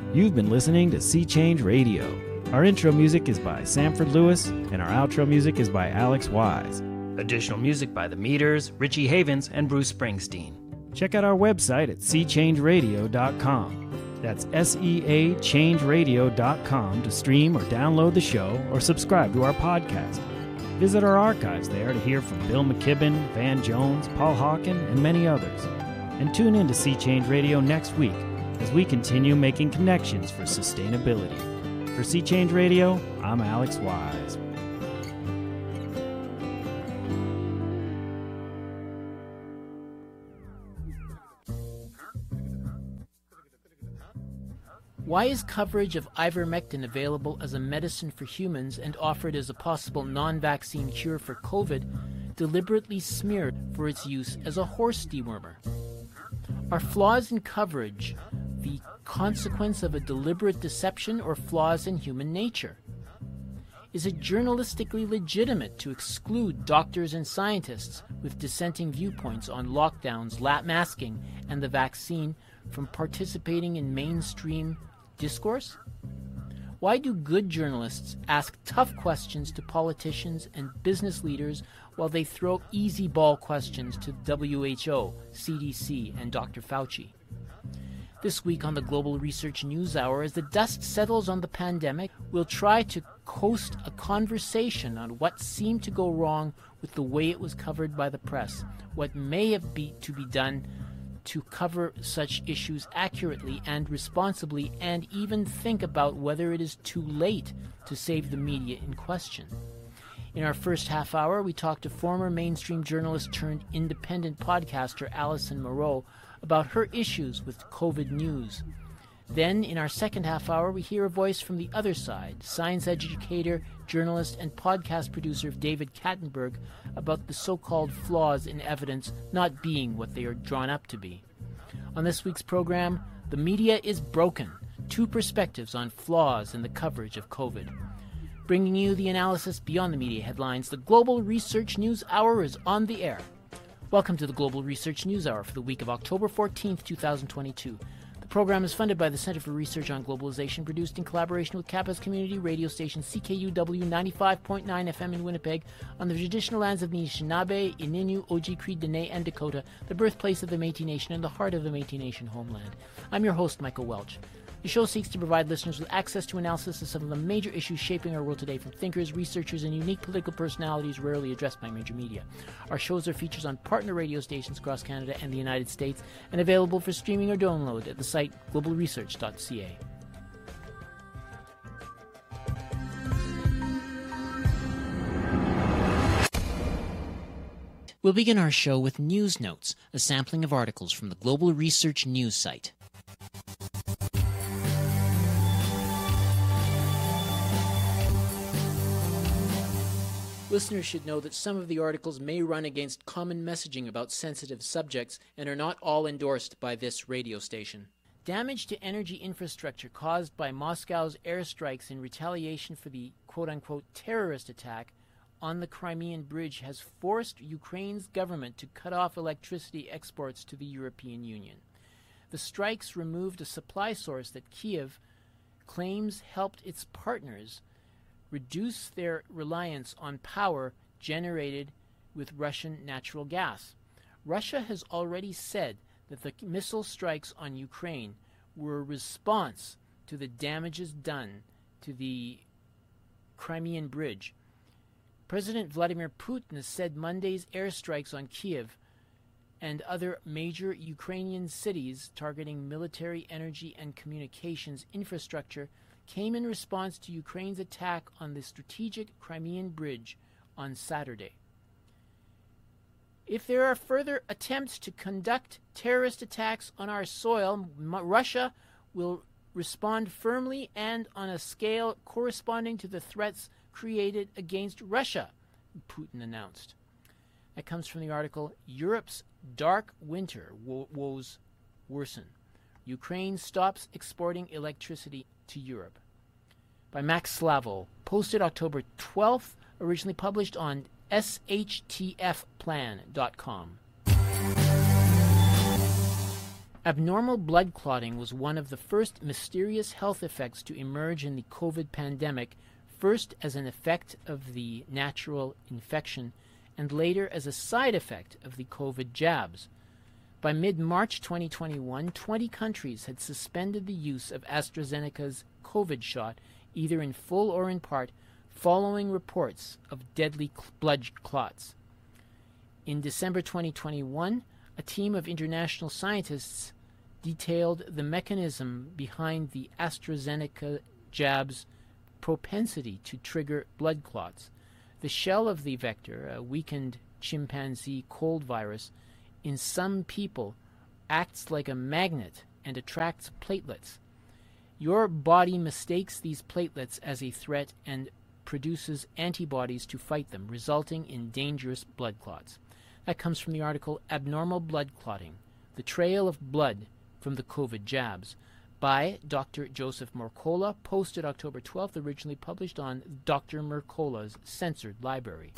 You've been listening to Sea Change Radio. Our intro music is by Sanford Lewis, and our outro music is by Alex Wise. Additional music by The Meters, Richie Havens, and Bruce Springsteen. Check out our website at seachangeradio.com. That's SEAchangeradio.com to stream or download the show or subscribe to our podcast. Visit our archives there to hear from Bill McKibben, Van Jones, Paul Hawken, and many others. And tune in to Sea Change Radio next week as we continue making connections for sustainability. For Sea Change Radio, I'm Alex Wise. Why is coverage of ivermectin available as a medicine for humans and offered as a possible non-vaccine cure for COVID deliberately smeared for its use as a horse dewormer? Are flaws in coverage the consequence of a deliberate deception or flaws in human nature? Is it journalistically legitimate to exclude doctors and scientists with dissenting viewpoints on lockdowns, masking, and the vaccine from participating in mainstream discourse? Why do good journalists ask tough questions to politicians and business leaders while they throw easy ball questions to WHO, CDC, and Dr. Fauci? This week on the Global Research News Hour, as the dust settles on the pandemic, we'll try to host a conversation on what seemed to go wrong with the way it was covered by the press, what may have to be done to cover such issues accurately and responsibly, and even think about whether it is too late to save the media in question. In our first half hour, we talked to former mainstream journalist turned independent podcaster Alison Moreau about her issues with COVID news. Then, in our second half hour, we hear a voice from the other side, science educator, journalist, and podcast producer David Kattenberg, about the so-called flaws in evidence not being what they are drawn up to be. On this week's program, The Media is Broken, 2 perspectives on flaws in the coverage of COVID. Bringing you the analysis beyond the media headlines, the Global Research News Hour is on the air. Welcome to the Global Research News Hour for the week of October 14th, 2022. The program is funded by the Center for Research on Globalization, produced in collaboration with campus community radio station CKUW 95.9 FM in Winnipeg on the traditional lands of the Anishinaabe, Ininu, Oji-Cree, Dene, and Dakota, the birthplace of the Métis Nation and the heart of the Métis Nation homeland. I'm your host, Michael Welch. The show seeks to provide listeners with access to analysis of some of the major issues shaping our world today from thinkers, researchers, and unique political personalities rarely addressed by major media. Our shows are features on partner radio stations across Canada and the United States and available for streaming or download at the site globalresearch.ca. We'll begin our show with News Notes, a sampling of articles from the Global Research News site. Listeners should know that some of the articles may run against common messaging about sensitive subjects and are not all endorsed by this radio station. Damage to energy infrastructure caused by Moscow's airstrikes in retaliation for the quote-unquote terrorist attack on the Crimean Bridge has forced Ukraine's government to cut off electricity exports to the European Union. The strikes removed a supply source that Kyiv claims helped its partners reduce their reliance on power generated with Russian natural gas. Russia has already said that the missile strikes on Ukraine were a response to the damages done to the Crimean Bridge. President Vladimir Putin has said Monday's airstrikes on Kyiv and other major Ukrainian cities targeting military, energy, and communications infrastructure came in response to Ukraine's attack on the strategic Crimean Bridge on Saturday. If there are further attempts to conduct terrorist attacks on our soil, Russia will respond firmly and on a scale corresponding to the threats created against Russia, Putin announced. That comes from the article, Europe's Dark Winter Woes Worsen. Ukraine stops exporting electricity to Europe. By Max Slavo, posted October 12th, originally published on shtfplan.com. Abnormal blood clotting was one of the first mysterious health effects to emerge in the COVID pandemic, first as an effect of the natural infection and later as a side effect of the COVID jabs. By mid-March 2021, 20 countries had suspended the use of AstraZeneca's COVID shot, either in full or in part, following reports of deadly blood clots. In December 2021, a team of international scientists detailed the mechanism behind the AstraZeneca jab's propensity to trigger blood clots. The shell of the vector, a weakened chimpanzee cold virus, in some people acts like a magnet and attracts platelets. Your body mistakes these platelets as a threat and produces antibodies to fight them, resulting in dangerous blood clots. That comes from the article Abnormal Blood Clotting, The Trail of Blood from the COVID Jabs by Dr. Joseph Mercola, posted October 12th, originally published on Dr. Mercola's censored library.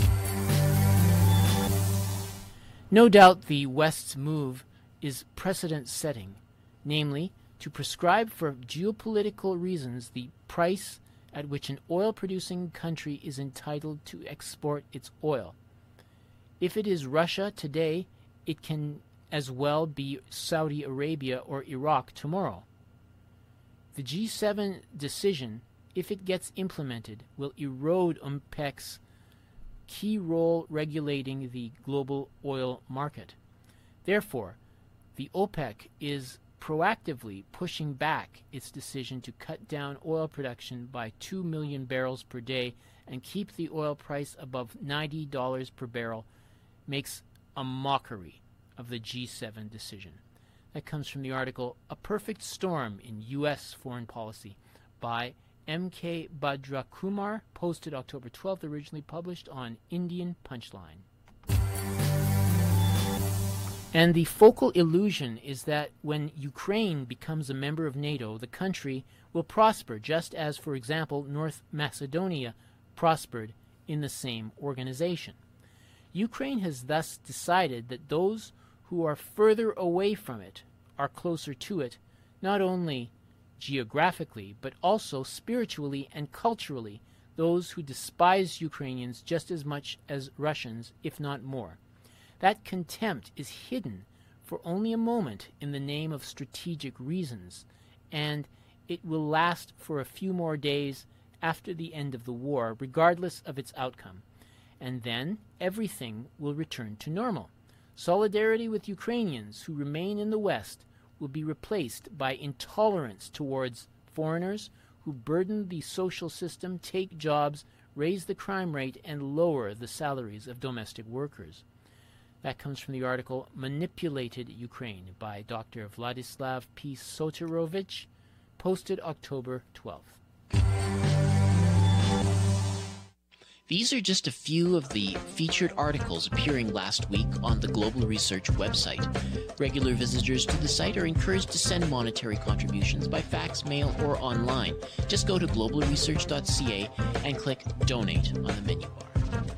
No doubt the West's move is precedent-setting, namely, to prescribe for geopolitical reasons the price at which an oil-producing country is entitled to export its oil. If it is Russia today, it can as well be Saudi Arabia or Iraq tomorrow. The G7 decision, if it gets implemented, will erode OPEC's key role regulating the global oil market. Therefore, the OPEC is proactively pushing back its decision to cut down oil production by 2 million barrels per day and keep the oil price above $90 per barrel, makes a mockery of the G7 decision. That comes from the article A Perfect Storm in U.S. Foreign Policy by M.K. Bhadrakumar, posted October 12th, originally published on Indian Punchline. And the focal illusion is that when Ukraine becomes a member of NATO, the country will prosper, just as, for example, North Macedonia prospered in the same organization. Ukraine has thus decided that those who are further away from it are closer to it, not only geographically, but also spiritually and culturally, those who despise Ukrainians just as much as Russians, if not more. That contempt is hidden for only a moment in the name of strategic reasons, and it will last for a few more days after the end of the war, regardless of its outcome. And then everything will return to normal. Solidarity with Ukrainians who remain in the West will be replaced by intolerance towards foreigners who burden the social system, take jobs, raise the crime rate, and lower the salaries of domestic workers. That comes from the article Manipulated Ukraine by Dr. Vladislav P. Soterovich, posted October 12th. These are just a few of the featured articles appearing last week on the Global Research website. Regular visitors to the site are encouraged to send monetary contributions by fax, mail, or online. Just go to globalresearch.ca and click Donate on the menu bar.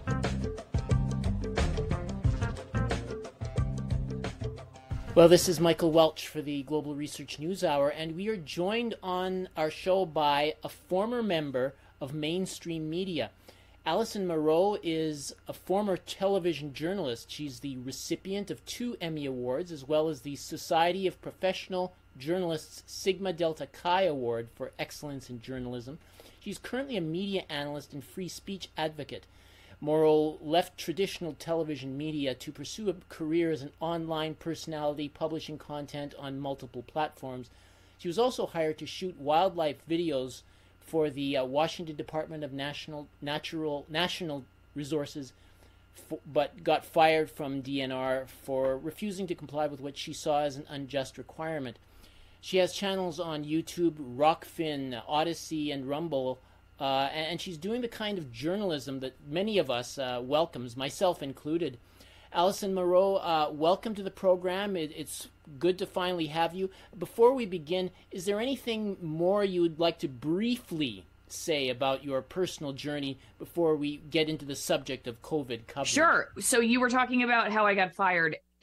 Well, this is Michael Welch for the Global Research News Hour, and we are joined on our show by a former member of mainstream media. Alison Moreau is a former television journalist. She's the recipient of 2 Emmy Awards, as well as the Society of Professional Journalists Sigma Delta Chi Award for Excellence in Journalism. She's currently a media analyst and free speech advocate. Moreau left traditional television media to pursue a career as an online personality, publishing content on multiple platforms. She was also hired to shoot wildlife videos for the Washington Department of National Resources, but got fired from DNR for refusing to comply with what she saw as an unjust requirement. She has channels on YouTube, Rockfin, Odyssey, and Rumble, and she's doing the kind of journalism that many of us welcomes, myself included. Alison Moreau, welcome to the program. It's good to finally have you. Before we begin, is there anything more you'd like to briefly say about your personal journey before we get into the subject of COVID coverage? Sure. So you were talking about how I got fired.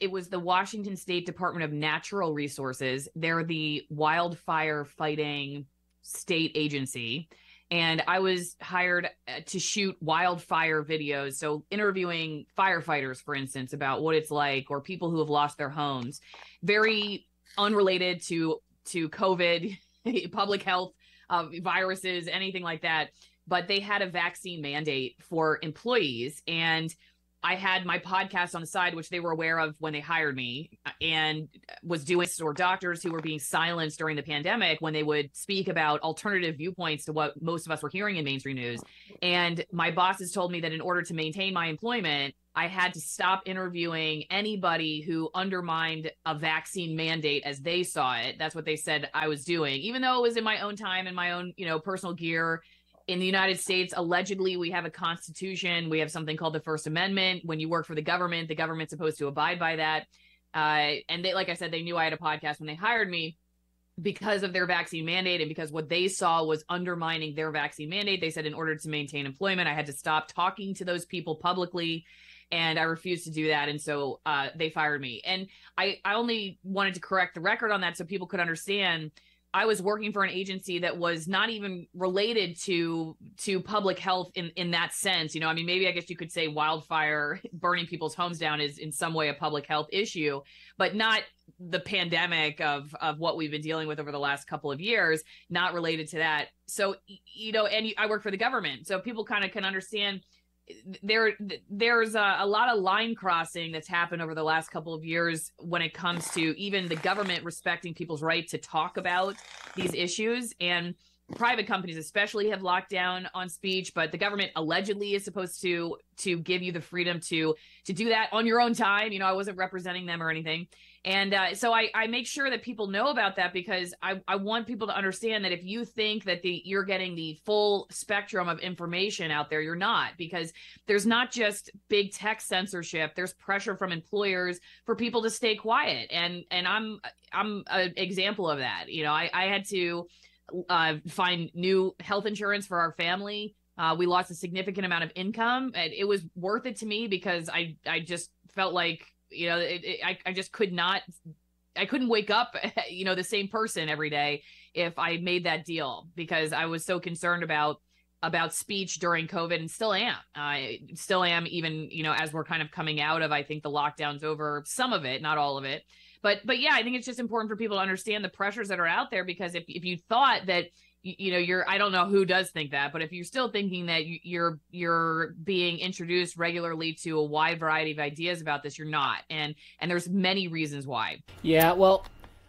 it was the Washington State Department of Natural Resources. They're the wildfire fighting state agency. And I was hired to shoot wildfire videos. So interviewing firefighters, for instance, about what it's like, or people who have lost their homes. Very unrelated to COVID, public health, viruses, anything like that. But they had a vaccine mandate for employees. And I had my podcast on the side, which they were aware of when they hired me, and was doing, or doctors who were being silenced during the pandemic when they would speak about alternative viewpoints to what most of us were hearing in mainstream news. And my bosses told me that in order to maintain my employment, I had to stop interviewing anybody who undermined a vaccine mandate as they saw it. That's what they said I was doing, even though it was in my own time and my own, personal gear. In the United States, allegedly, we have a constitution. We have something called the First Amendment. When you work for the government's supposed to abide by that. And they, like I said, they knew I had a podcast when they hired me because of their vaccine mandate, and because what they saw was undermining their vaccine mandate. They said in order to maintain employment, I had to stop talking to those people publicly, and I refused to do that. And so they fired me. And I only wanted to correct the record on that so people could understand. I was working for an agency that was not even related to public health in that sense. Maybe I guess you could say wildfire burning people's homes down is in some way a public health issue, but not the pandemic of what we've been dealing with over the last couple of years, not related to that. So, and I work for the government, so people kind of can understand there's a lot of line crossing that's happened over the last couple of years when it comes to even the government respecting people's right to talk about these issues. And private companies especially have locked down on speech, but the government allegedly is supposed to give you the freedom to do that on your own time. I wasn't representing them or anything. And so I make sure that people know about that, because I want people to understand that if you think that you're getting the full spectrum of information out there, you're not, because there's not just big tech censorship. There's pressure from employers for people to stay quiet. And I'm an example of that. I had to find new health insurance for our family. We lost a significant amount of income, and it was worth it to me because I just felt like, I just I couldn't wake up, the same person every day if I made that deal, because I was so concerned about speech during COVID, and still am, even, as we're kind of coming out of, I think, the lockdown's over, some of it, not all of it. But yeah, I think it's just important for people to understand the pressures that are out there, because if you thought that, I don't know who does think that, but if you're still thinking that you're being introduced regularly to a wide variety of ideas about this, you're not. And there's many reasons why. Yeah, well,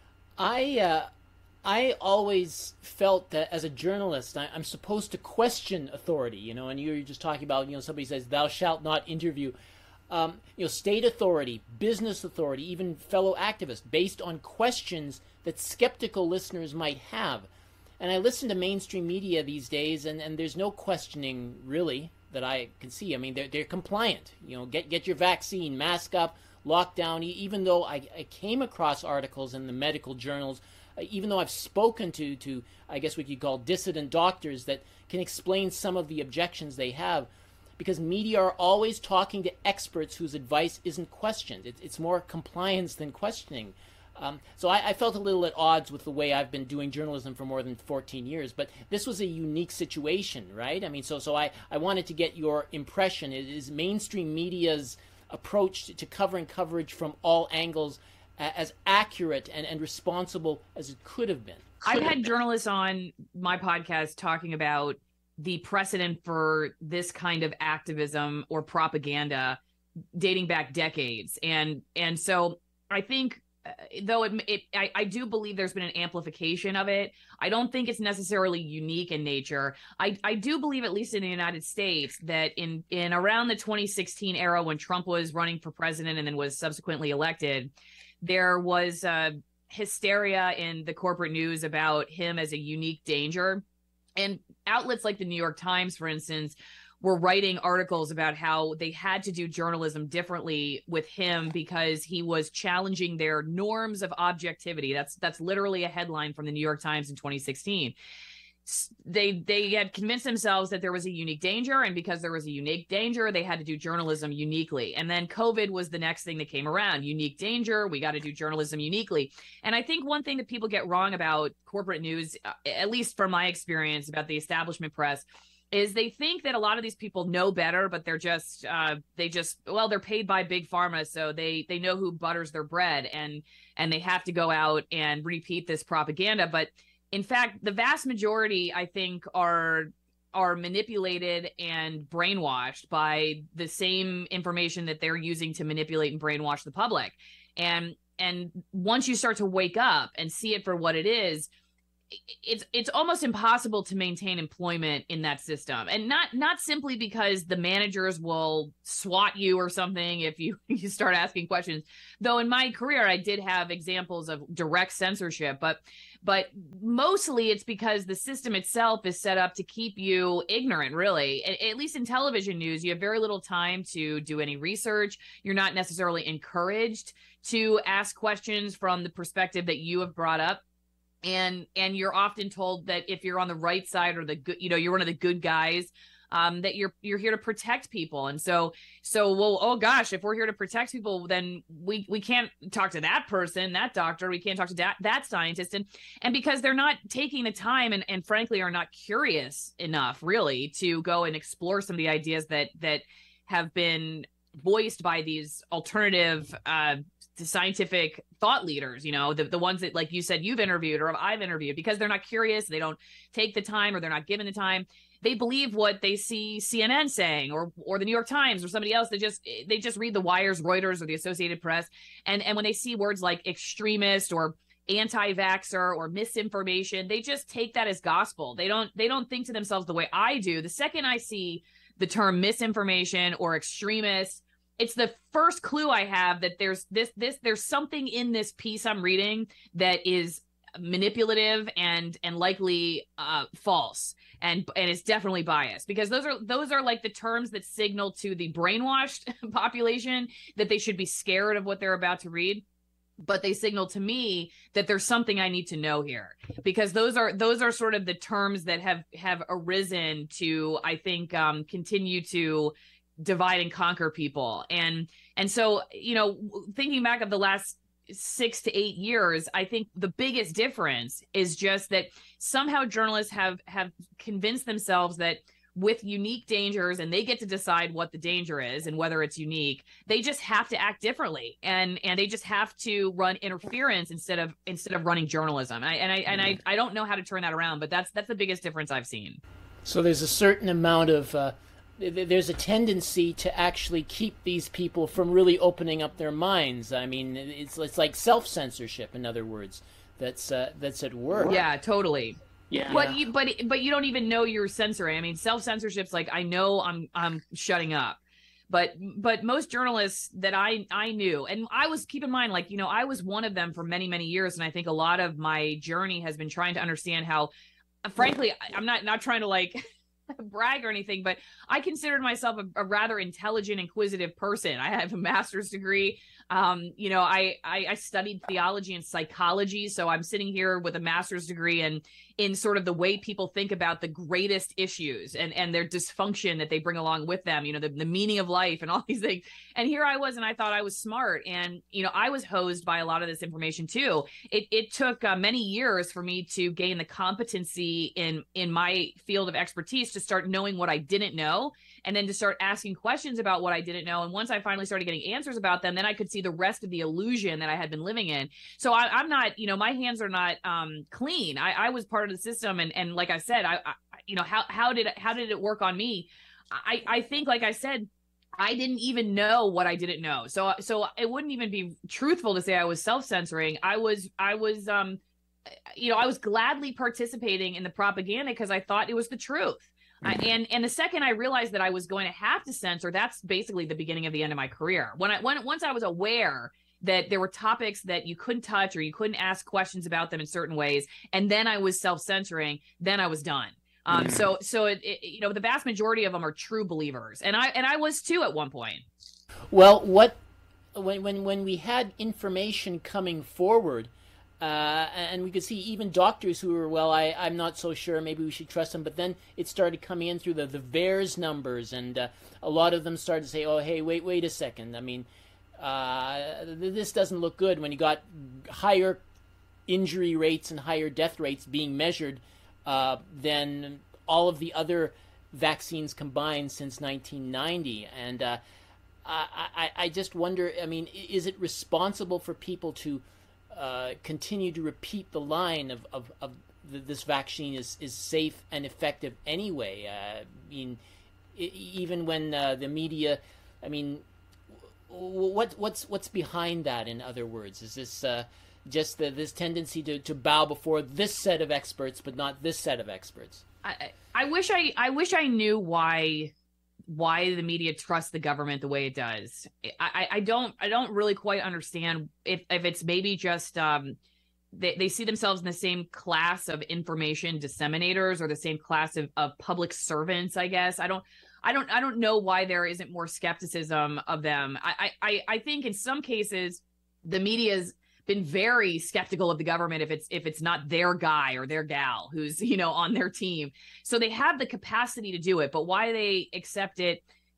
I always felt that as a journalist, I'm supposed to question authority, and you're just talking about, somebody says, thou shalt not interview. State authority, business authority, even fellow activists, based on questions that skeptical listeners might have. And I listen to mainstream media these days, and there's no questioning, really, that I can see. I mean, they're compliant. Get your vaccine, mask up, lockdown. Even though I came across articles in the medical journals, even though I've spoken to I guess what you call dissident doctors that can explain some of the objections they have, because media are always talking to experts whose advice isn't questioned. It's more compliance than questioning. So I felt a little at odds with the way I've been doing journalism for more than 14 years. But this was a unique situation, right? I mean, so I wanted to get your impression. Is mainstream media's approach to covering coverage from all angles as accurate and responsible as it could have been? I've had journalists on my podcast talking about the precedent for this kind of activism or propaganda dating back decades. And so I think, though I do believe there's been an amplification of it, I don't think it's necessarily unique in nature. I do believe, at least in the United States, that in around the 2016 era, when Trump was running for president and then was subsequently elected, there was hysteria in the corporate news about him as a unique danger. And outlets like the New York Times, for instance, were writing articles about how they had to do journalism differently with him because he was challenging their norms of objectivity. That's literally a headline from the New York Times in 2016. they had convinced themselves that there was a unique danger, and because there was a unique danger, they had to do journalism uniquely. And then COVID was the next thing that came around. Unique danger, we got to do journalism uniquely. And I think one thing that people get wrong about corporate news, at least from my experience about the establishment press, is they think that a lot of these people know better, but they're just they're paid by big pharma, so they know who butters their bread, and they have to go out and repeat this propaganda. But in fact, the vast majority, I think, are manipulated and brainwashed by the same information that they're using to manipulate and brainwash the public. And once you start to wake up and see it for what it is, it's almost impossible to maintain employment in that system. And not simply because the managers will swat you or something if you start asking questions. Though in my career, I did have examples of direct censorship, but mostly it's because the system itself is set up to keep you ignorant, really. At least in television news, you have very little time to do any research. You're not necessarily encouraged to ask questions from the perspective that you have brought up. And you're often told that if you're on the right side or the good, you're one of the good guys, that you're here to protect people. And so, well, oh gosh, if we're here to protect people, then we can't talk to that person, that doctor, we can't talk to that scientist. And because they're not taking the time and frankly are not curious enough really to go and explore some of the ideas that have been voiced by these alternative to scientific thought leaders, the ones that, like you said, you've interviewed or I've interviewed, because they're not curious, they don't take the time, or they're not given the time. They believe what they see CNN saying or the New York Times or somebody else. They just read the Wires, Reuters, or the Associated Press. And when they see words like extremist or anti-vaxxer or misinformation, they just take that as gospel. They don't think to themselves the way I do. The second I see the term misinformation or extremist, it's the first clue I have that there's something in this piece I'm reading that is manipulative and likely false, and it's definitely biased, because those are like the terms that signal to the brainwashed population that they should be scared of what they're about to read. But they signal to me that there's something I need to know here, because those are sort of the terms that have arisen to, I think, continue to divide and conquer people. And so, thinking back of the last 6 to 8 years, I think the biggest difference is just that somehow journalists have convinced themselves that with unique dangers, and they get to decide what the danger is and whether it's unique, they just have to act differently, and they just have to run interference instead of running journalism. I don't know how to turn that around, but that's the biggest difference I've seen. So there's a certain amount of there's a tendency to actually keep these people from really opening up their minds. I mean, it's like self-censorship, in other words, that's at work. Yeah, totally. Yeah. But you don't even know you're censoring. I mean, self-censorship's like, I know I'm shutting up. But most journalists that I knew, and I was, keep in mind, like, I was one of them for many, many years. And I think a lot of my journey has been trying to understand how, frankly, I'm not trying to like brag or anything, but I considered myself a rather intelligent, inquisitive person. I have a master's degree. I studied theology and psychology. So I'm sitting here with a master's degree and in sort of the way people think about the greatest issues and their dysfunction that they bring along with them, the meaning of life and all these things. And here I was, and I thought I was smart. And, I was hosed by a lot of this information too. It took many years for me to gain the competency in my field of expertise to start knowing what I didn't know, and then to start asking questions about what I didn't know. And once I finally started getting answers about them, then I could see the rest of the illusion that I had been living in. So I'm not, my hands are not clean. I was part of the system. And like I said, how did it work on me? I think, like I said, I didn't even know what I didn't know. So it wouldn't even be truthful to say I was self-censoring. I was gladly participating in the propaganda because I thought it was the truth. And the second I realized that I was going to have to censor, that's basically the beginning of the end of my career. Once I was aware that there were topics that you couldn't touch or you couldn't ask questions about them in certain ways, and then I was self-censoring, then I was done. So the vast majority of them are true believers, and I was too at one point. Well, when we had information coming forward, And we could see even doctors who were, well, I'm not so sure, maybe we should trust them. But then it started coming in through the VAERS numbers, and a lot of them started to say, oh, hey, wait a second. I mean, this doesn't look good when you got higher injury rates and higher death rates being measured than all of the other vaccines combined since 1990. And I just wonder, I mean, is it responsible for people to continue to repeat the line of this vaccine is safe and effective anyway? I mean, even when the media, I mean, what's behind that? In other words, is this just this tendency to bow before this set of experts, but not this set of experts? I wish I knew why the media trusts the government the way it does. I don't really quite understand if it's maybe just they see themselves in the same class of information disseminators or the same class of public servants, I guess. I don't know why there isn't more skepticism of them. I think in some cases the media's been very skeptical of the government if it's not their guy or their gal who's, on their team. So they have the capacity to do it, but why they accept it,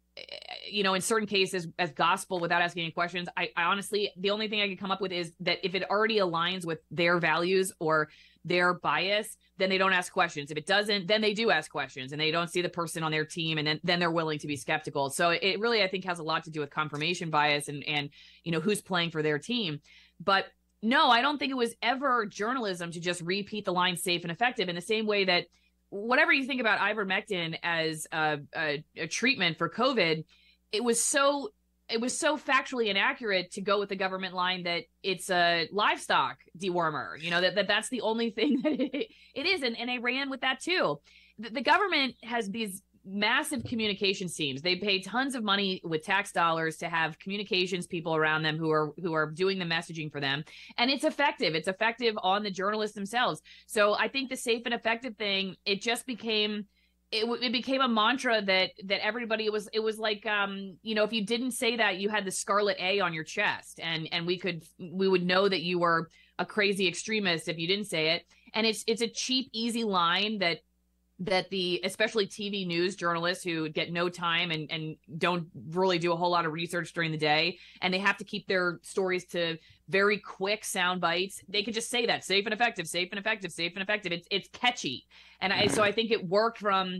in certain cases as gospel without asking any questions, I honestly, the only thing I can come up with is that if it already aligns with their values or their bias, then they don't ask questions. If it doesn't, then they do ask questions, and they don't see the person on their team, and then they're willing to be skeptical. So it really, I think, has a lot to do with confirmation bias and who's playing for their team. But no, I don't think it was ever journalism to just repeat the line safe and effective, in the same way that whatever you think about ivermectin as a treatment for COVID, it was so factually inaccurate to go with the government line that it's a livestock dewormer, that's the only thing that it is. And they ran with that too. The government has these massive communications teams. They pay tons of money with tax dollars to have communications people around them who are doing the messaging for them. And it's effective. It's effective on the journalists themselves. So I think the safe and effective thing, it just became, it became a mantra that everybody, it was like, if you didn't say that, you had the scarlet A on your chest, and we would know that you were a crazy extremist if you didn't say it. And it's a cheap, easy line that the especially TV news journalists who get no time and don't really do a whole lot of research during the day, and they have to keep their stories to very quick sound bites. They could just say that safe and effective, safe and effective, safe and effective. It's catchy. And so I think it worked from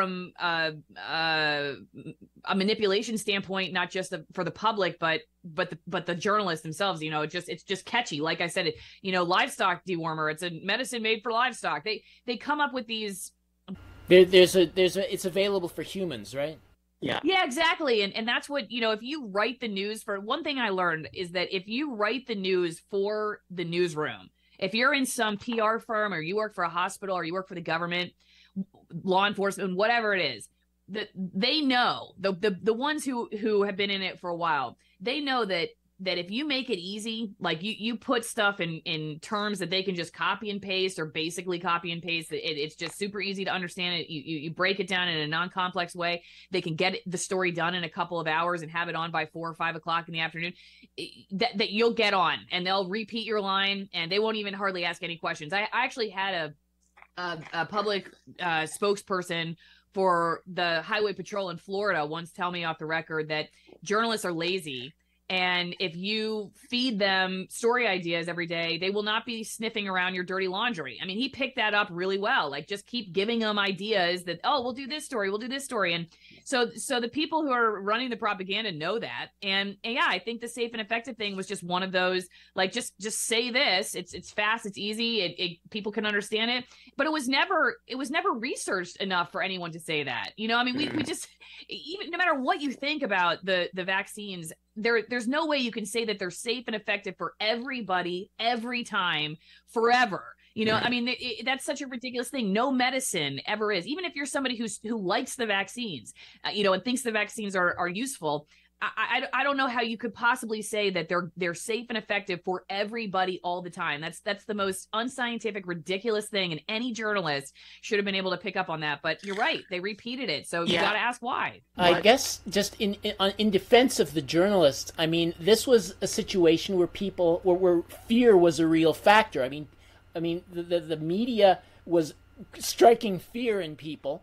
a manipulation standpoint, not just for the public, but the journalists themselves. It's just catchy. Like I said, livestock dewormer. It's a medicine made for livestock. They come up with these. It's available for humans, right? Yeah, exactly. And that's what, if you write the news, for one thing I learned is that if you write the news for the newsroom, if you're in some PR firm, or you work for a hospital, or you work for the government, law enforcement, whatever it is, that they know, the ones who have been in it for a while, they know that if you make it easy, like you put stuff in terms that they can just copy and paste, or basically copy and paste, it's just super easy to understand it. You break it down in a non-complex way. They can get the story done in a couple of hours and have it on by 4 or 5 o'clock in the afternoon, that you'll get on, and they'll repeat your line, and they won't even hardly ask any questions. I actually had a public spokesperson for the Highway Patrol in Florida once tell me off the record that journalists are lazy. And if you feed them story ideas every day, they will not be sniffing around your dirty laundry. I mean, he picked that up really well. Like, just keep giving them ideas that, oh, we'll do this story, we'll do this story. And so the people who are running the propaganda know that. And yeah, I think the safe and effective thing was just one of those, like, just say this. It's fast, it's easy, people can understand it. But it was never researched enough for anyone to say that. I mean, we just, even no matter what you think about the vaccines, there's no way you can say that they're safe and effective for everybody, every time, forever. I mean, that's such a ridiculous thing. No medicine ever is. Even if you're somebody who likes the vaccines, and thinks the vaccines are useful, I don't know how you could possibly say that they're safe and effective for everybody all the time. That's the most unscientific, ridiculous thing, and any journalist should have been able to pick up on that. But you're right, they repeated it, so you got to ask why. I guess just in defense of the journalists, I mean, this was a situation where where fear was a real factor. I mean, the media was striking fear in people.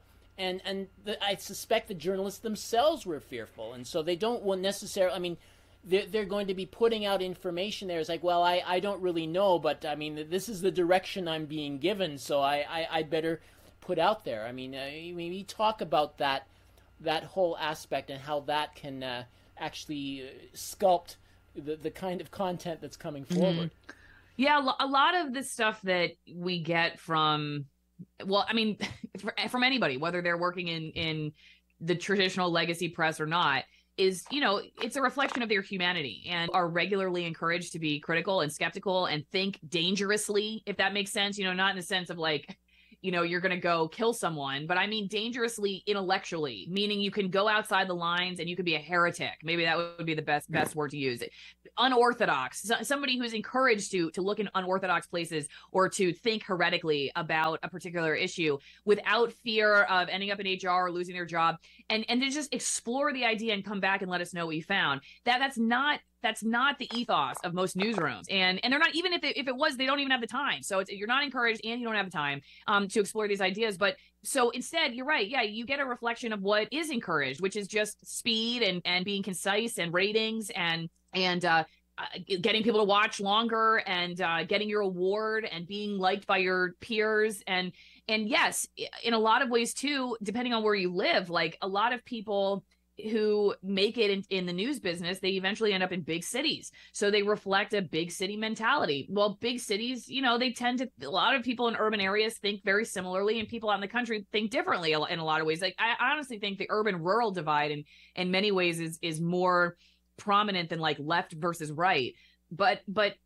I suspect the journalists themselves were fearful, and so they don't want necessarily. I mean, they're going to be putting out information there. It's like, well, I don't really know, but I mean, this is the direction I'm being given, so I better put out there. I mean, we talk about that whole aspect and how that can actually sculpt the kind of content that's coming forward. Yeah, a lot of the stuff that we get from. Well, I mean, from anybody, whether they're working in the traditional legacy press or not, is, it's a reflection of their humanity and are regularly encouraged to be critical and skeptical and think dangerously, if that makes sense, not in the sense of like, you're going to go kill someone, but I mean dangerously intellectually, meaning you can go outside the lines and you could be a heretic. Maybe that would be the best word to use. Unorthodox, somebody who's encouraged to look in unorthodox places or to think heretically about a particular issue without fear of ending up in HR or losing their job, and to just explore the idea and come back and let us know what you found. That's not the ethos of most newsrooms, and they're not, even if it was, they don't even have the time. So you're not encouraged, and you don't have the time to explore these ideas. But so instead, you're right. Yeah, you get a reflection of what is encouraged, which is just speed and being concise and ratings and getting people to watch longer and getting your award and being liked by your peers. And yes, in a lot of ways too, depending on where you live, like a lot of people who make it in the news business, they eventually end up in big cities. So they reflect a big city mentality. Well, big cities, they tend to, a lot of people in urban areas think very similarly, and people out in the country think differently in a lot of ways. Like I honestly think the urban rural divide in many ways is more prominent than like left versus right. But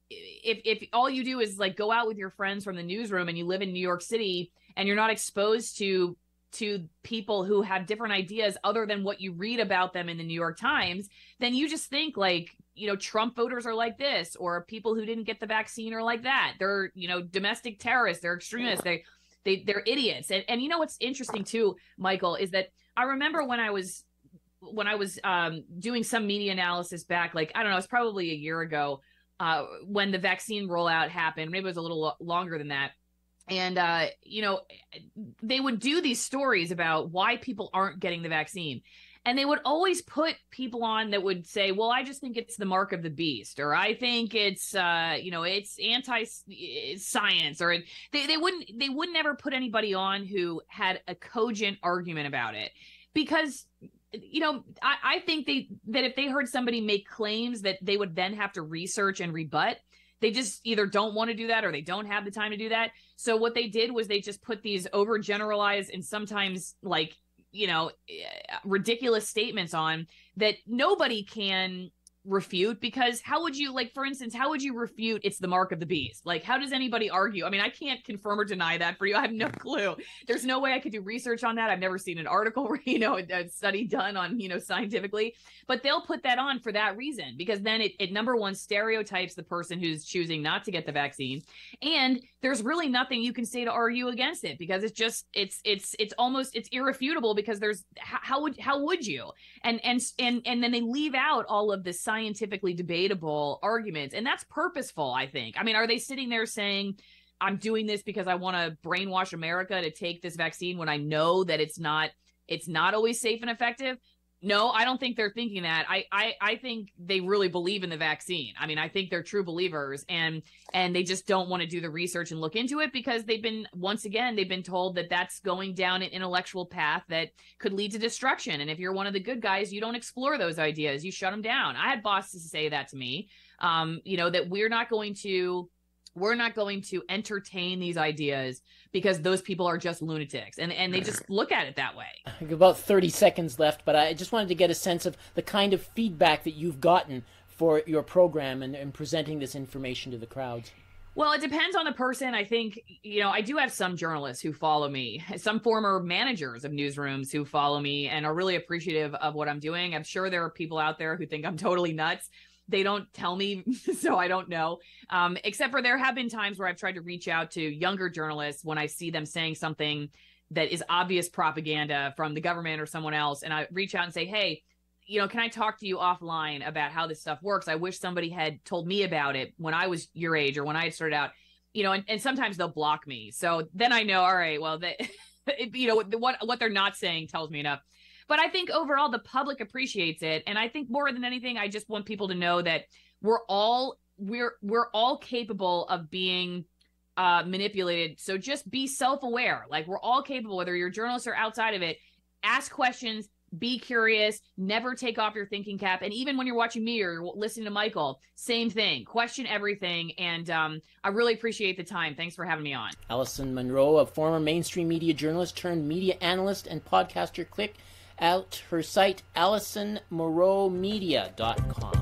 if all you do is like go out with your friends from the newsroom and you live in New York City and you're not exposed to people who have different ideas other than what you read about them in the New York Times, then you just think like, Trump voters are like this, or people who didn't get the vaccine are like that. They're, domestic terrorists, they're extremists, they're idiots. And what's interesting too, Michael, is that I remember when I was doing some media analysis back, like, I don't know, it's probably a year ago, when the vaccine rollout happened. Maybe it was a little longer than that. And, they would do these stories about why people aren't getting the vaccine. And they would always put people on that would say, well, I just think it's the mark of the beast, or I think it's, it's anti-science, or they wouldn't ever put anybody on who had a cogent argument about it. Because, I think that if they heard somebody make claims that they would then have to research and rebut, they just either don't want to do that or they don't have the time to do that. So what they did was they just put these overgeneralized and sometimes like, ridiculous statements on that nobody can refute, because how would you, like, for instance, how would you refute it's the mark of the beast? Like, how does anybody argue? I mean, I can't confirm or deny that for you. I have no clue. There's no way I could do research on that. I've never seen an article where, a study done on, scientifically, but they'll put that on for that reason, because then it number one stereotypes the person who's choosing not to get the vaccine. And there's really nothing you can say to argue against it, because it's just, it's almost, it's irrefutable, because there's, how would you? And then they leave out all of the scientifically debatable arguments, and that's purposeful, I think. I mean, are they sitting there saying, I'm doing this because I want to brainwash America to take this vaccine when I know that it's not always safe and effective? No, I don't think they're thinking that. I think they really believe in the vaccine. I mean, I think they're true believers, and they just don't want to do the research and look into it, because they've been told that that's going down an intellectual path that could lead to destruction. And if you're one of the good guys, you don't explore those ideas. You shut them down. I had bosses say that to me, that we're not going to entertain these ideas because those people are just lunatics, and they just look at it that way. About 30 seconds left, but I just wanted to get a sense of the kind of feedback that you've gotten for your program and presenting this information to the crowds. Well, it depends on the person. I think, I do have some journalists who follow me, some former managers of newsrooms who follow me and are really appreciative of what I'm doing. I'm sure there are people out there who think I'm totally nuts. They don't tell me, so I don't know. Except for there have been times where I've tried to reach out to younger journalists when I see them saying something that is obvious propaganda from the government or someone else. And I reach out and say, hey, can I talk to you offline about how this stuff works? I wish somebody had told me about it when I was your age or when I had started out, and sometimes they'll block me. So then I know, all right, well, what they're not saying tells me enough. But I think overall the public appreciates it. And I think more than anything, I just want people to know that we're all capable of being manipulated. So just be self-aware. Like, we're all capable, whether you're a journalist or outside of it. Ask questions. Be curious, never take off your thinking cap. And even when you're watching me or you're listening to Michael, same thing. Question everything. And I really appreciate the time. Thanks for having me on. Allison Monroe, a former mainstream media journalist turned media analyst and podcaster. Click out her site, AllisonMonroeMedia.com.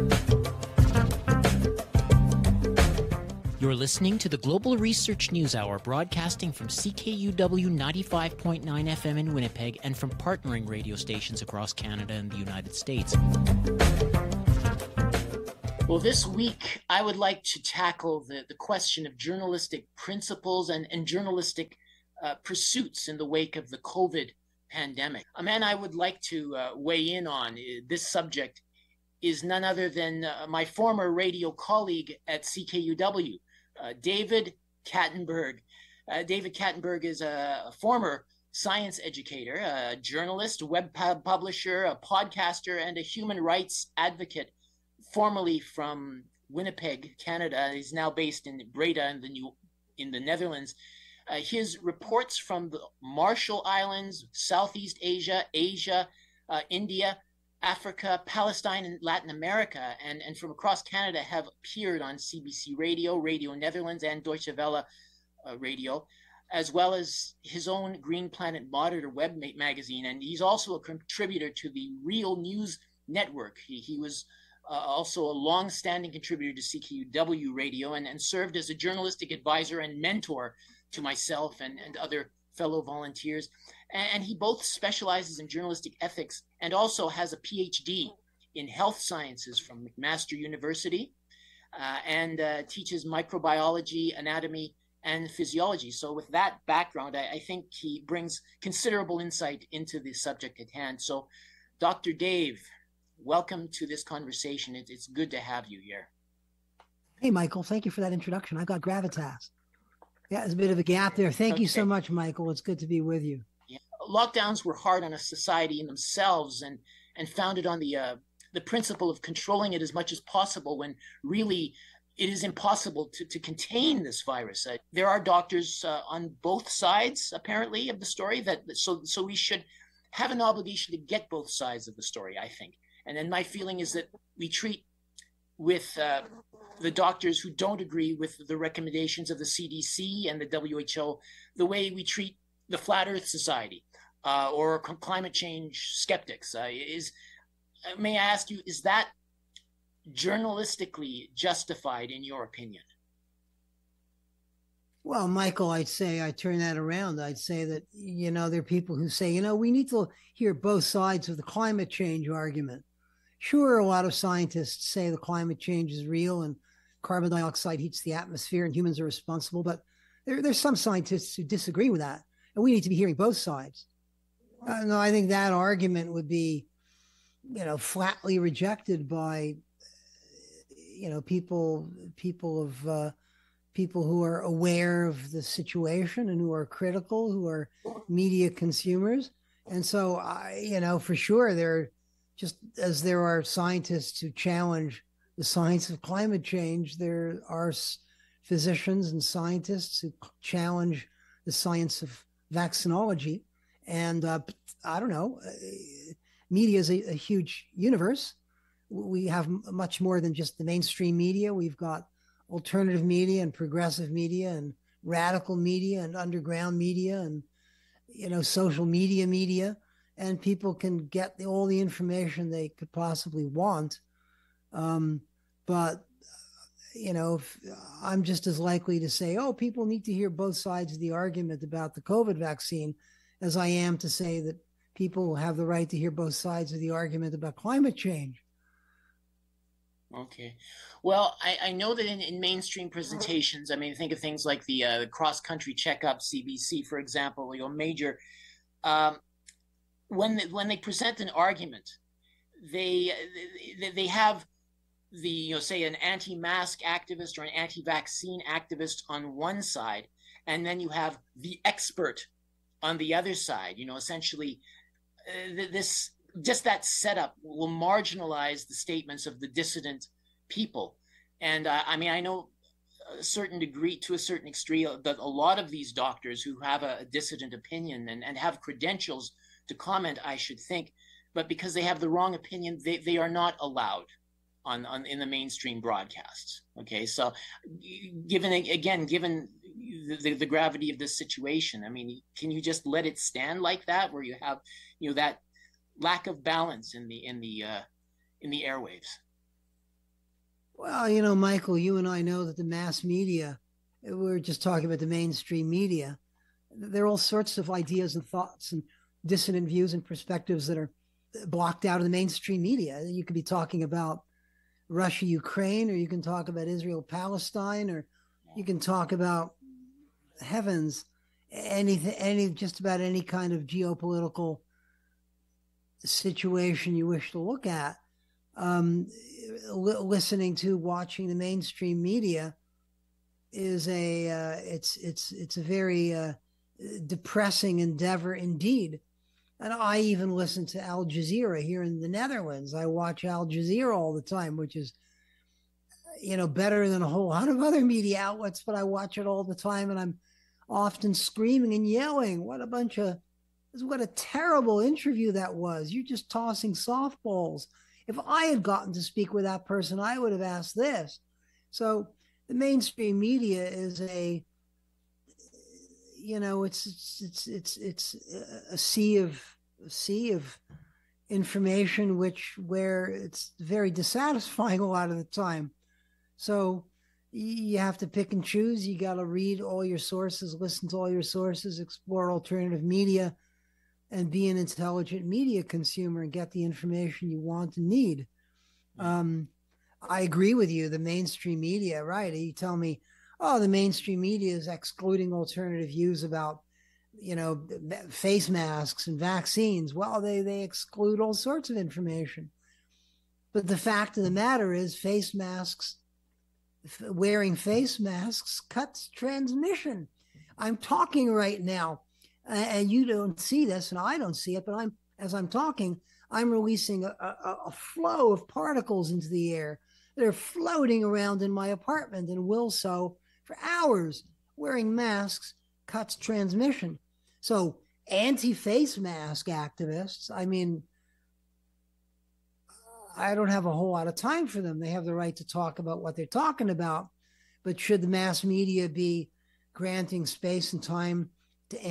You're listening to the Global Research News Hour, broadcasting from CKUW 95.9 FM in Winnipeg and from partnering radio stations across Canada and the United States. Well, this week, I would like to tackle the question of journalistic principles and journalistic pursuits in the wake of the COVID pandemic. A man I would like to weigh in on this subject is none other than my former radio colleague at CKUW, David Kattenberg. David Kattenberg is a former science educator, a journalist, web publisher, a podcaster, and a human rights advocate, formerly from Winnipeg, Canada. He's now based in Breda in the Netherlands. His reports from the Marshall Islands, Southeast Asia, India, Africa, Palestine, and Latin America, and from across Canada have appeared on CBC Radio, Radio Netherlands, and Deutsche Welle Radio, as well as his own Green Planet Monitor web magazine. And he's also a contributor to the Real News Network. He was also a long-standing contributor to CKUW Radio and served as a journalistic advisor and mentor to myself and other fellow volunteers. And he both specializes in journalistic ethics and also has a PhD in health sciences from McMaster University and teaches microbiology, anatomy, and physiology. So with that background, I think he brings considerable insight into the subject at hand. So Dr. Dave, welcome to this conversation. It's good to have you here. Hey, Michael, thank you for that introduction. I got gravitas. Yeah, there's a bit of a gap there. Thank you so much, Michael. It's good to be with you. Yeah. Lockdowns were hard on a society in themselves and founded on the principle of controlling it as much as possible when really it is impossible to contain this virus. There are doctors on both sides, apparently, of the story. So we should have an obligation to get both sides of the story, I think. And then my feeling is that we treat with the doctors who don't agree with the recommendations of the CDC and the WHO the way we treat the Flat Earth Society or climate change skeptics. May I ask you, is that journalistically justified in your opinion? Well, Michael, I'd say I turn that around. I'd say that, there are people who say, we need to hear both sides of the climate change argument. Sure, a lot of scientists say the climate change is real and carbon dioxide heats the atmosphere and humans are responsible, but there's some scientists who disagree with that, and we need to be hearing both sides. No, I think that argument would be, flatly rejected by, people who are aware of the situation and who are critical, who are media consumers. And so, for sure, just as there are scientists who challenge the science of climate change, there are physicians and scientists who challenge the science of vaccinology. And I don't know, media is a huge universe. We have much more than just the mainstream media. We've got alternative media and progressive media and radical media and underground media and, social media. And people can get all the information they could possibly want. But I'm just as likely to say, oh, people need to hear both sides of the argument about the COVID vaccine as I am to say that people have the right to hear both sides of the argument about climate change. Okay. Well, I know that in mainstream presentations, I mean, think of things like the cross-country checkup, CBC, for example, major, when they present an argument, they have the, say an anti-mask activist or an anti-vaccine activist on one side, and then you have the expert on the other side. Essentially, that setup will marginalize the statements of the dissident people. And I know to a certain extreme, that a lot of these doctors who have a dissident opinion and have credentials to comment, I should think, but because they have the wrong opinion, they are not allowed in the mainstream broadcasts. Okay, so given the gravity of this situation, can you just let it stand like that, where you have that lack of balance in the airwaves? Well, Michael, you and I know that the mass media, we're just talking about the mainstream media, there are all sorts of ideas and thoughts and dissonant views and perspectives that are blocked out of the mainstream media. You could be talking about Russia, Ukraine, or you can talk about Israel, Palestine, or you can talk about just about any kind of geopolitical situation you wish to look at. Watching the mainstream media is it's a very depressing endeavor indeed. And I even listen to Al Jazeera here in the Netherlands. I watch Al Jazeera all the time, which is, better than a whole lot of other media outlets, but I watch it all the time, and I'm often screaming and yelling, what a terrible interview that was. You're just tossing softballs. If I had gotten to speak with that person, I would have asked this. So the mainstream media is it's a sea of information where it's very dissatisfying a lot of the time. So you have to pick and choose. You got to read all your sources, listen to all your sources, explore alternative media, and be an intelligent media consumer and get the information you want and need. I agree with you. The mainstream media, right? You tell me, oh, the mainstream media is excluding alternative views about, face masks and vaccines. Well, they exclude all sorts of information. But the fact of the matter is wearing face masks cuts transmission. I'm talking right now, and you don't see this, and I don't see it, but as I'm talking, I'm releasing a flow of particles into the air. They're floating around in my apartment and will so for hours. Wearing masks cuts transmission. So anti-face mask activists, I don't have a whole lot of time for them. They have the right to talk about what they're talking about, but should the mass media be granting space and time to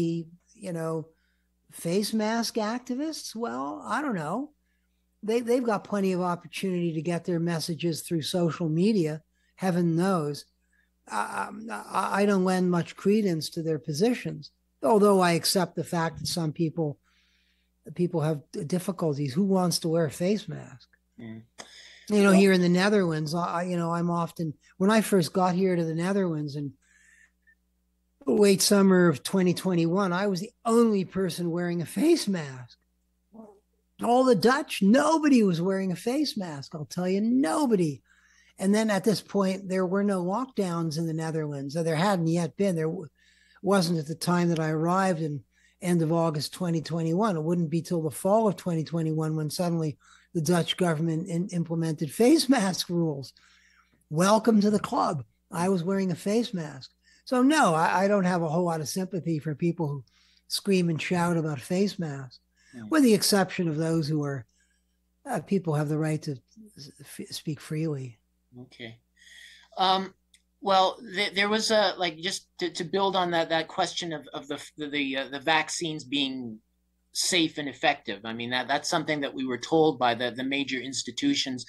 face mask activists? Well, I don't know. They've got plenty of opportunity to get their messages through social media. Heaven knows. I don't lend much credence to their positions, although I accept the fact that some people have difficulties. Who wants to wear a face mask? Mm. Here in the Netherlands, I'm often, when I first got here to the Netherlands in late summer of 2021, I was the only person wearing a face mask. All the Dutch, nobody was wearing a face mask. I'll tell you, nobody. And then at this point, there were no lockdowns in the Netherlands. There hadn't yet been. There wasn't at the time that I arrived in end of August 2021. It wouldn't be till the fall of 2021 when suddenly the Dutch government implemented face mask rules. Welcome to the club. I was wearing a face mask. So no, I don't have a whole lot of sympathy for people who scream and shout about face masks, with the exception of those who are, people have the right to speak freely. Okay. Well, there was just to build on that question of the vaccines being safe and effective. That's something that we were told by the major institutions.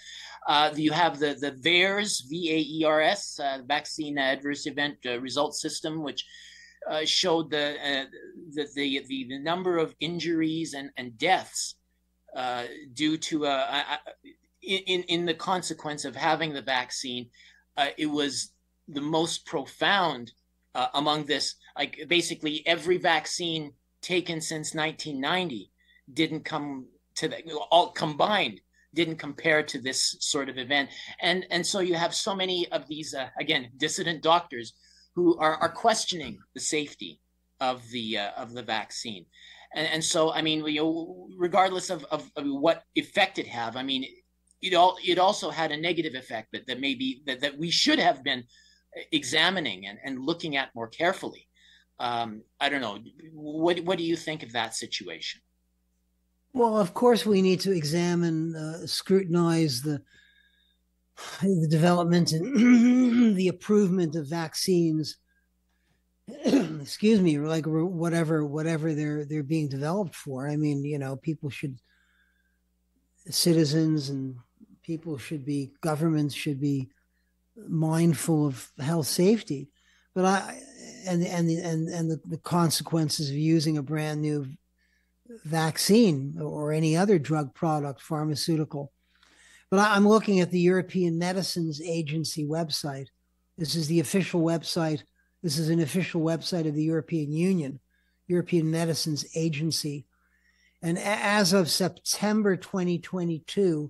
You have the VAERS, VAERS, Vaccine Adverse Event Result System, which showed the number of injuries and deaths due to in the consequence of having the vaccine. It was the most profound among this. Like basically every vaccine taken since 1990 didn't come to all combined didn't compare to this sort of event. And so you have so many of these again dissident doctors who are questioning the safety of the vaccine. And so I mean, regardless of what effect it have, I mean, it also had a negative effect that maybe that we should have been examining and looking at more carefully. I don't know. What do you think of that situation? Well, of course, we need to examine, scrutinize the development and the improvement of vaccines. Excuse me, like whatever they're being developed for. I mean, citizens and governments should be mindful of health safety, but the consequences of using a brand new vaccine or any other drug product, pharmaceutical. But I'm looking at the European Medicines Agency website. This is the official website. This is an official website of the European Union, European Medicines Agency. And as of September 2022,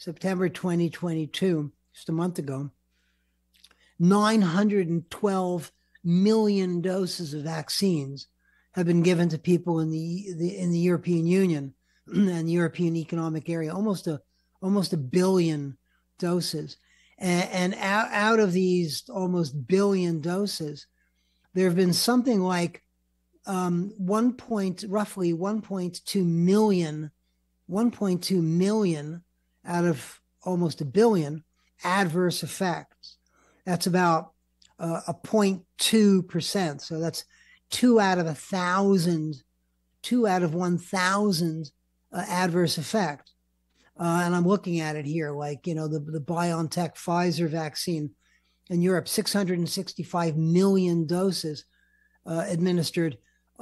just a month ago, 912 million doses of vaccines have been given to people in the European Union and the European Economic Area, almost a billion doses. And out of these almost billion doses, there have been something like roughly 1.2 million out of almost a billion adverse effects. That's about 0.2%. So that's 2 out of 1,000 adverse effect. And I'm looking at it here, like, the BioNTech Pfizer vaccine in Europe, 665 million doses administered,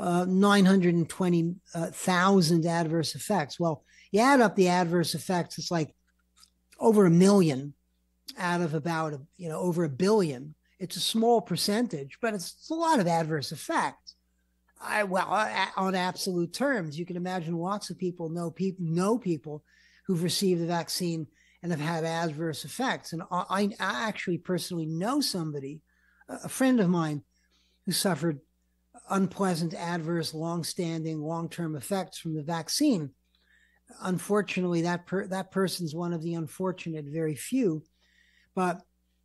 920,000 adverse effects. Well, you add up the adverse effects, it's like over 1 million out of about, over 1 billion. It's a small percentage, but it's a lot of adverse effects. On absolute terms, you can imagine lots of people know people who've received the vaccine and have had adverse effects. And I actually personally know somebody, a friend of mine, who suffered unpleasant, adverse, long-standing, long-term effects from the vaccine. Unfortunately, that person's one of the unfortunate very few. But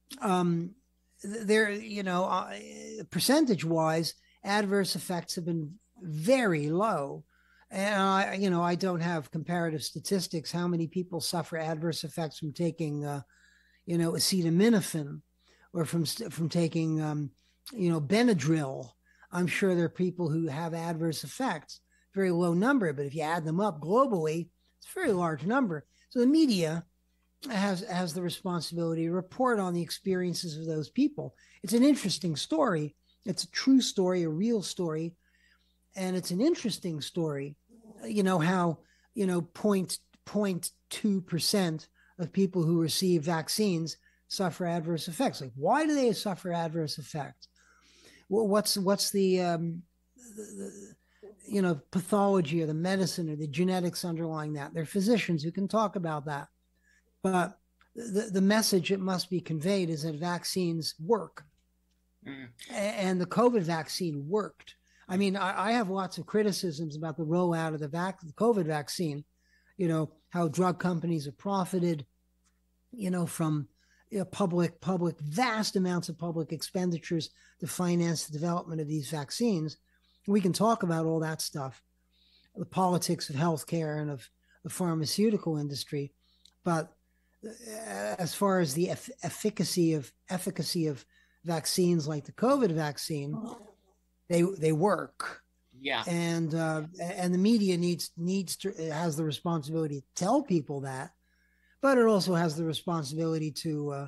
percentage-wise, adverse effects have been very low. And I don't have comparative statistics how many people suffer adverse effects from taking acetaminophen or from taking Benadryl. I'm sure there are people who have adverse effects, very low number, but if you add them up globally, it's a very large number. So the media has the responsibility to report on the experiences of those people. It's an interesting story. It's a true story, a real story. And it's an interesting story, how, 0.2% of people who receive vaccines suffer adverse effects. Like, why do they suffer adverse effects? Well, what's the pathology or the medicine or the genetics underlying that? There are physicians who can talk about that. But the message that must be conveyed is that vaccines work. And the COVID vaccine worked. I mean, I have lots of criticisms about the rollout of the COVID vaccine, how drug companies have profited, from public, vast amounts of public expenditures to finance the development of these vaccines. We can talk about all that stuff, the politics of healthcare and of the pharmaceutical industry. But as far as the efficacy of vaccines like the COVID vaccine, they work. Yeah. And the media has the responsibility to tell people that. but it also has the responsibility to,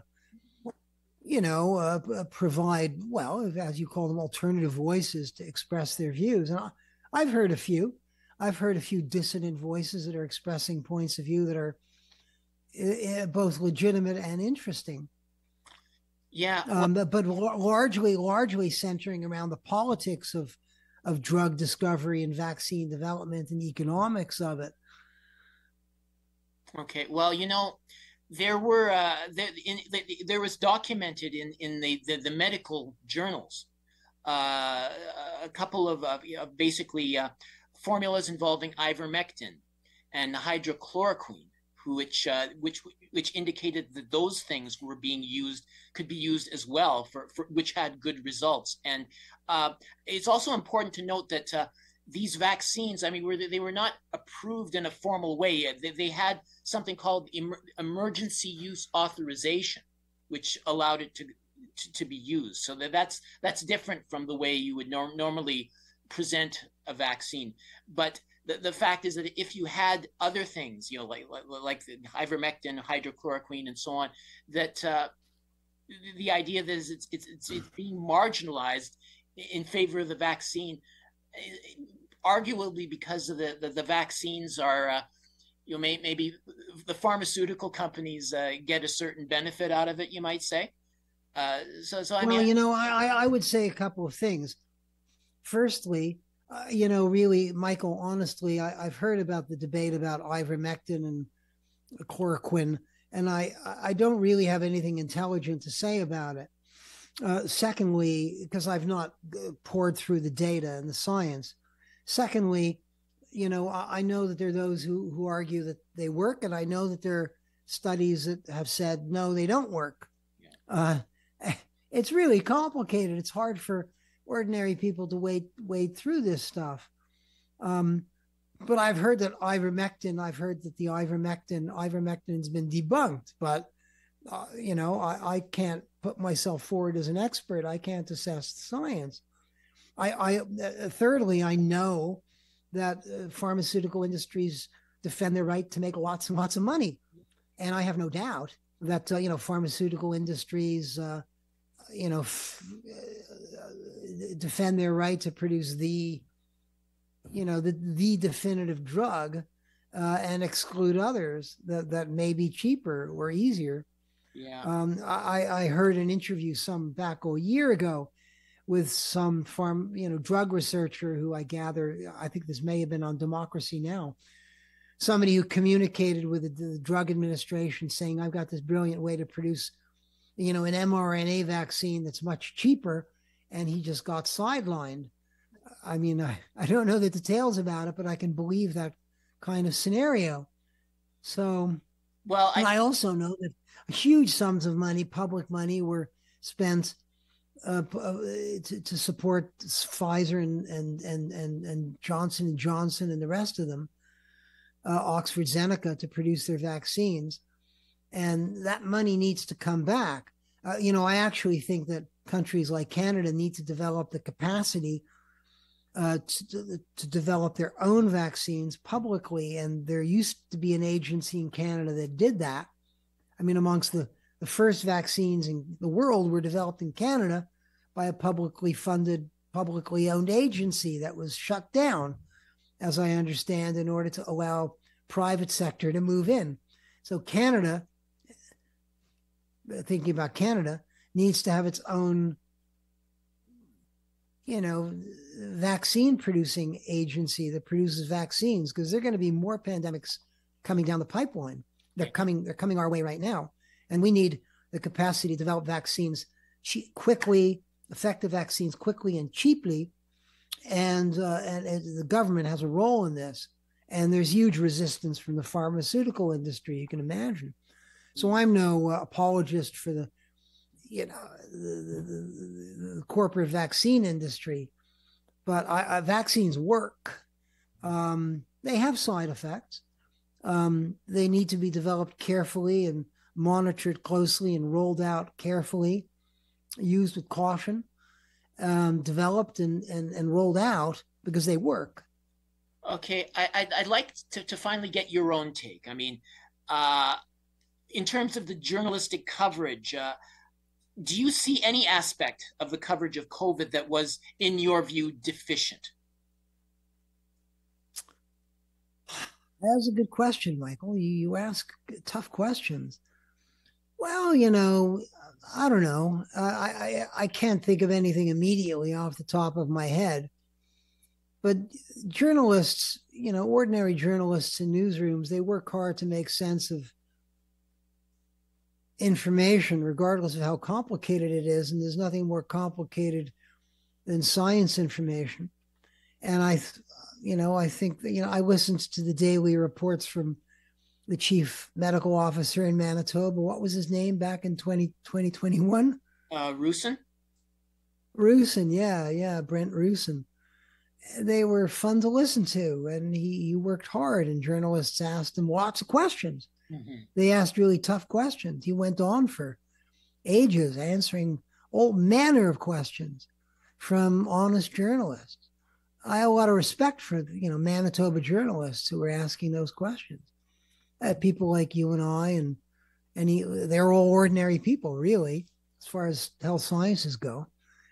provide, well, as you call them, alternative voices to express their views. And I've heard a few. I've heard a few dissident voices that are expressing points of view that are both legitimate and interesting. Yeah, but largely centering around the politics of drug discovery and vaccine development and economics of it. Okay, well, there were there was documented in the medical journals a couple of basically formulas involving ivermectin and hydrochloroquine, which indicated that those things were being used, could be used as well for which had good results. And it's also important to note that these vaccines, I mean, they were not approved in a formal way. They had something called emergency use authorization, which allowed it to be used. So that's different from the way you would normally present a vaccine. But the fact is that if you had other things, like the ivermectin, hydrochloroquine, and so on, that the idea that it's being marginalized in favor of the vaccine, arguably because of the vaccines are, maybe the pharmaceutical companies get a certain benefit out of it, you might say. I would say a couple of things. Firstly, really, Michael, honestly, I've heard about the debate about ivermectin and chloroquine, and I don't really have anything intelligent to say about it. Secondly, because I've not poured through the data and the science. Secondly, I know that there are those who argue that they work, and I know that there are studies that have said, no, they don't work. Yeah. It's really complicated. It's hard for ordinary people to wade through this stuff. But I've heard that the ivermectin's been debunked, but I can't put myself forward as an expert. I can't assess the science. Thirdly, I know that pharmaceutical industries defend their right to make lots and lots of money. And I have no doubt that, pharmaceutical industries, defend their right to produce the definitive drug and exclude others that may be cheaper or easier. Yeah. I heard an interview back a year ago with some drug researcher who I think this may have been on Democracy Now!, somebody who communicated with the drug administration saying, I've got this brilliant way to produce, an mRNA vaccine that's much cheaper. And he just got sidelined. I mean, I don't know the details about it, but I can believe that kind of scenario. So, well, I also know that huge sums of money, public money, were spent to support Pfizer and Johnson & Johnson and the rest of them, Oxford Zeneca, to produce their vaccines. And that money needs to come back. I actually think that countries like Canada need to develop the capacity to develop their own vaccines publicly. And there used to be an agency in Canada that did that. I mean, amongst the first vaccines in the world were developed in Canada by a publicly funded, publicly owned agency that was shut down, as I understand, in order to allow private sector to move in. So Canada, thinking about Canada, needs to have its own, vaccine producing agency that produces vaccines, because there are going to be more pandemics coming down the pipeline. They're coming our way right now. And we need the capacity to develop vaccines quickly, effective vaccines quickly and cheaply. And the government has a role in this. And there's huge resistance from the pharmaceutical industry, you can imagine. So I'm no apologist for the corporate vaccine industry, but vaccines work. They have side effects. They need to be developed carefully and monitored closely and rolled out carefully, used with caution, developed and rolled out because they work. Okay, I'd like to finally get your own take. I mean, in terms of the journalistic coverage, do you see any aspect of the coverage of COVID that was, in your view, deficient? That's a good question, Michael. You ask tough questions. Well, I don't know. I can't think of anything immediately off the top of my head. But journalists, ordinary journalists in newsrooms, they work hard to make sense of information, regardless of how complicated it is. And there's nothing more complicated than science information. And I think that, I listened to the daily reports from the chief medical officer in Manitoba. What was his name back in 2021? Roussin? Roussin, yeah, Brent Roussin. They were fun to listen to, and he worked hard, and journalists asked him lots of questions. Mm-hmm. They asked really tough questions. He went on for ages answering all manner of questions from honest journalists. I have a lot of respect for, Manitoba journalists who were asking those questions. People like you and I, and they're all ordinary people, really, as far as health sciences go.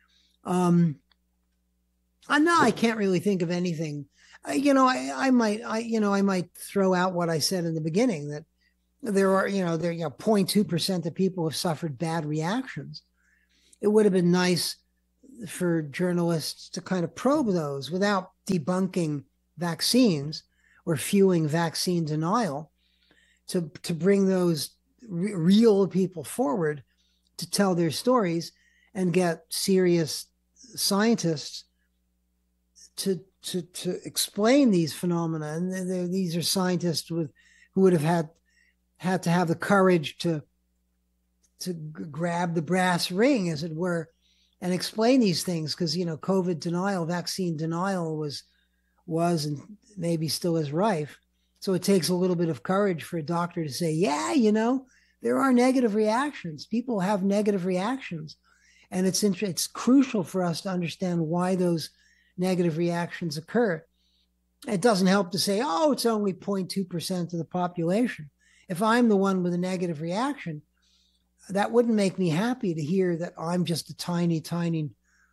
I can't really think of anything. I might throw out what I said in the beginning, that there are 0.2% of people have suffered bad reactions. It would have been nice for journalists to kind of probe those without debunking vaccines or fueling vaccine denial, to bring those real people forward to tell their stories and get serious scientists to explain these phenomena. And these are scientists who would have had to have the courage to grab the brass ring, as it were, and explain these things, because COVID denial, vaccine denial was and maybe still is rife. So it takes a little bit of courage for a doctor to say, yeah, there are negative reactions. People have negative reactions, and it's crucial for us to understand why those negative reactions occur. It doesn't help to say, oh, it's only 0.2% of the population. If I'm the one with a negative reaction, that wouldn't make me happy to hear that I'm just a tiny, tiny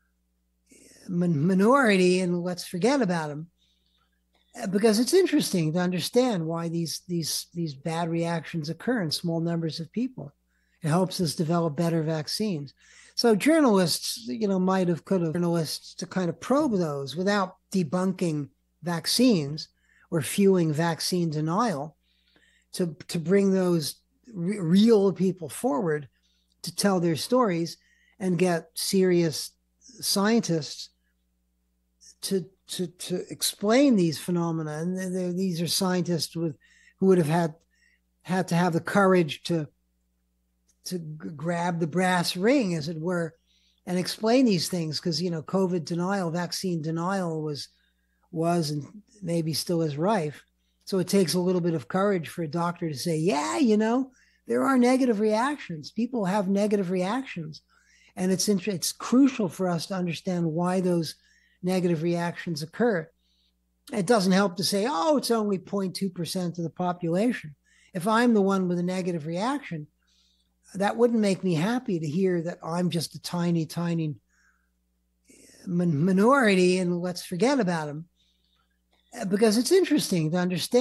minority and let's forget about them. Because it's interesting to understand why these bad reactions occur in small numbers of people. It helps us develop better vaccines. So journalists, could have journalists to kind of probe those without debunking vaccines or fueling vaccine denial, to bring those real people forward to tell their stories and get serious scientists to explain these phenomena. And these are scientists who would have had to have the courage to grab the brass ring, as it were, and explain these things, because COVID denial, vaccine denial was and maybe still is rife. So it takes a little bit of courage for a doctor to say, yeah, there are negative reactions. People have negative reactions, and it's crucial for us to understand why those negative reactions occur. It doesn't help to say, oh, it's only 0.2% of the population. If I'm the one with a negative reaction, that wouldn't make me happy to hear that I'm just a tiny, tiny minority and let's forget about them. Because it's interesting to understand